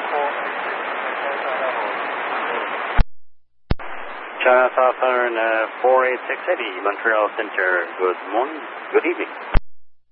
China Southern 48680, Montreal Center. Good morning. Good evening.